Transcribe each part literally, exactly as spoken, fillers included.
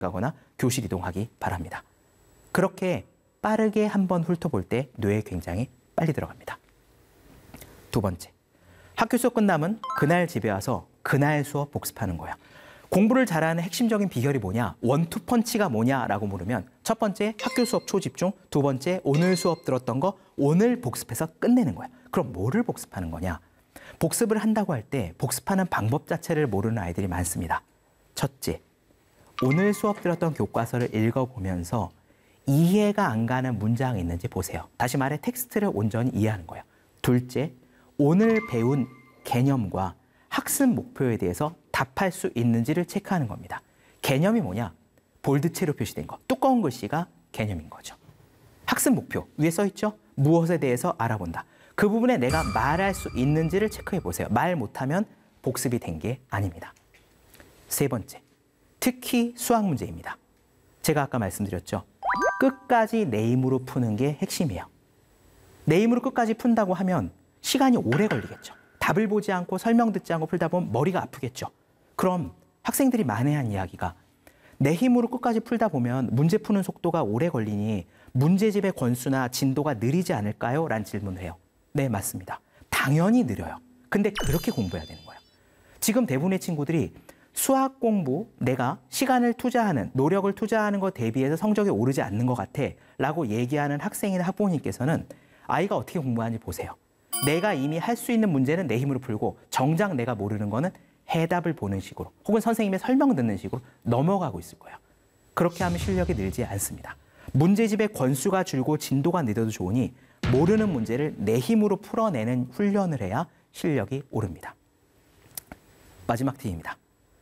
가거나 교실 이동하기 바랍니다. 그렇게 빠르게 한번 훑어볼 때 뇌에 굉장히 빨리 들어갑니다. 두 번째, 학교 수업 끝나면 그날 집에 와서 그날 수업 복습하는 거야. 공부를 잘하는 핵심적인 비결이 뭐냐? 원투펀치가 뭐냐라고 물으면 첫 번째, 학교 수업 초집중. 두 번째, 오늘 수업 들었던 거 오늘 복습해서 끝내는 거야. 그럼 뭐를 복습하는 거냐? 복습을 한다고 할 때 복습하는 방법 자체를 모르는 아이들이 많습니다. 첫째, 오늘 수업 들었던 교과서를 읽어보면서 이해가 안 가는 문장이 있는지 보세요. 다시 말해 텍스트를 온전히 이해하는 거예요. 둘째, 오늘 배운 개념과 학습 목표에 대해서 답할 수 있는지를 체크하는 겁니다. 개념이 뭐냐? 볼드체로 표시된 거. 두꺼운 글씨가 개념인 거죠. 학습 목표, 위에 써 있죠? 무엇에 대해서 알아본다. 그 부분에 내가 말할 수 있는지를 체크해 보세요. 말 못하면 복습이 된 게 아닙니다. 세 번째, 특히 수학 문제입니다. 제가 아까 말씀드렸죠? 끝까지 내 힘으로 푸는 게 핵심이에요. 내 힘으로 끝까지 푼다고 하면 시간이 오래 걸리겠죠. 답을 보지 않고 설명 듣지 않고 풀다 보면 머리가 아프겠죠. 그럼 학생들이 만회한 이야기가 내 힘으로 끝까지 풀다 보면 문제 푸는 속도가 오래 걸리니 문제집의 권수나 진도가 느리지 않을까요? 라는 질문을 해요. 네, 맞습니다. 당연히 느려요. 근데 그렇게 공부해야 되는 거예요. 지금 대부분의 친구들이 수학 공부, 내가 시간을 투자하는, 노력을 투자하는 것 대비해서 성적이 오르지 않는 것 같아 라고 얘기하는 학생이나 학부모님께서는 아이가 어떻게 공부하는지 보세요. 내가 이미 할 수 있는 문제는 내 힘으로 풀고 정작 내가 모르는 거는 해답을 보는 식으로 혹은 선생님의 설명 듣는 식으로 넘어가고 있을 거예요. 그렇게 하면 실력이 늘지 않습니다. 문제집의 권수가 줄고 진도가 늦어도 좋으니 모르는 문제를 내 힘으로 풀어내는 훈련을 해야 실력이 오릅니다. 마지막 팁입니다.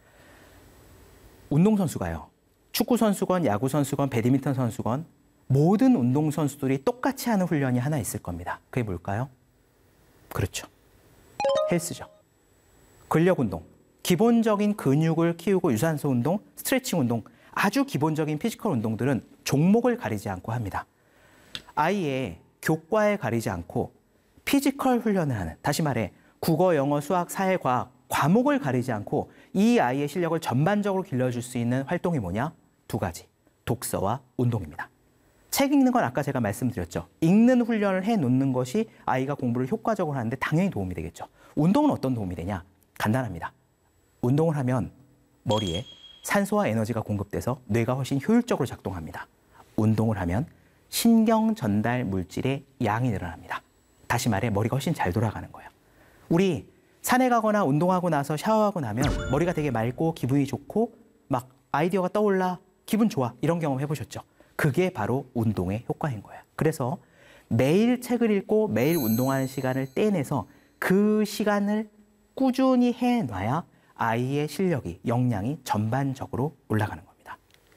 운동선수가요. 축구선수건, 야구선수건, 배드민턴 선수건 모든 운동선수들이 똑같이 하는 훈련이 하나 있을 겁니다. 그게 뭘까요? 그렇죠. 헬스죠. 근력 운동, 기본적인 근육을 키우고 유산소 운동, 스트레칭 운동, 아주 기본적인 피지컬 운동들은 종목을 가리지 않고 합니다. 아이의 교과에 가리지 않고 피지컬 훈련을 하는, 다시 말해 국어, 영어, 수학, 사회, 과학, 과목을 가리지 않고 이 아이의 실력을 전반적으로 길러줄 수 있는 활동이 뭐냐? 두 가지, 독서와 운동입니다. 책 읽는 건 아까 제가 말씀드렸죠. 읽는 훈련을 해놓는 것이 아이가 공부를 효과적으로 하는데 당연히 도움이 되겠죠. 운동은 어떤 도움이 되냐? 간단합니다. 운동을 하면 머리에 산소와 에너지가 공급돼서 뇌가 훨씬 효율적으로 작동합니다. 운동을 하면 신경 전달 물질의 양이 늘어납니다. 다시 말해 머리가 훨씬 잘 돌아가는 거예요. 우리 산에 가거나 운동하고 나서 샤워하고 나면 머리가 되게 맑고 기분이 좋고 막 아이디어가 떠올라 기분 좋아 이런 경험 해보셨죠? 그게 바로 운동의 효과인 거예요. 그래서 매일 책을 읽고 매일 운동하는 시간을 떼내서 그 시간을 꾸준히 해놔야 아이의 실력이, 역량이 전반적으로 올라가는 겁니다.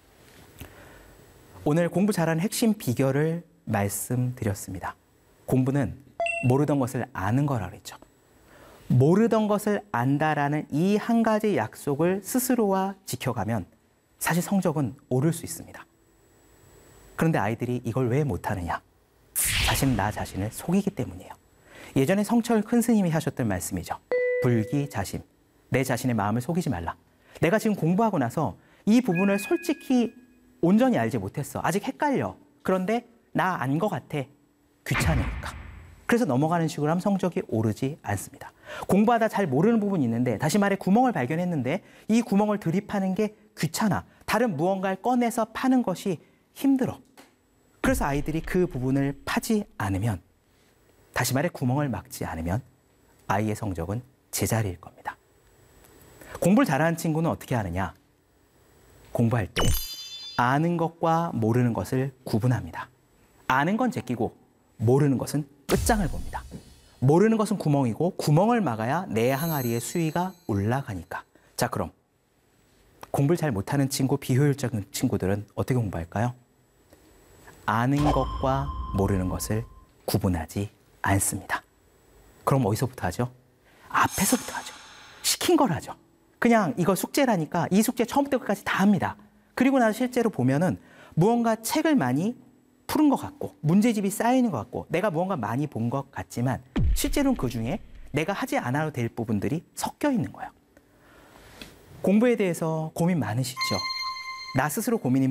오늘 공부 잘하는 핵심 비결을 말씀드렸습니다. 공부는 모르던 것을 아는 거라 그랬죠. 모르던 것을 안다라는 이 한 가지 약속을 스스로와 지켜가면 사실 성적은 오를 수 있습니다. 그런데 아이들이 이걸 왜 못하느냐? 사실 나 자신을 속이기 때문이에요. 예전에 성철 큰 스님이 하셨던 말씀이죠. 불기자심, 내 자신의 마음을 속이지 말라. 내가 지금 공부하고 나서 이 부분을 솔직히 온전히 알지 못했어. 아직 헷갈려. 그런데 나 안 것 같아. 귀찮으니까. 그래서 넘어가는 식으로 하면 성적이 오르지 않습니다. 공부하다 잘 모르는 부분이 있는데 다시 말해 구멍을 발견했는데 이 구멍을 들이파는 게 귀찮아. 다른 무언가를 꺼내서 파는 것이 힘들어. 그래서 아이들이 그 부분을 파지 않으면, 다시 말해 구멍을 막지 않으면 아이의 성적은 제자리일 겁니다. 공부를 잘하는 친구는 어떻게 하느냐? 공부할 때 아는 것과 모르는 것을 구분합니다. 아는 건 제끼고 모르는 것은 끝장을 봅니다. 모르는 것은 구멍이고 구멍을 막아야 내 항아리의 수위가 올라가니까. 자, 그럼 공부를 잘 못하는 친구, 비효율적인 친구들은 어떻게 공부할까요? 아는 것과 모르는 것을 구분하지 않습니다. 그럼 어디서부터 하죠? 앞에서부터 하죠. 시킨 걸 하죠. 그냥 이거 숙제라니까 이 숙제 처음부터 끝까지 다 합니다. 그리고 나서 실제로 보면은 무언가 책을 많이 푸른 것 같고 문제집이 쌓이는 것 같고 내가 무언가 많이 본 것 같지만 실제로는 그중에 내가 하지 않아도 될 부분들이 섞여 있는 거예요. 공부에 대해서 고민 많으시죠? 나 스스로 고민이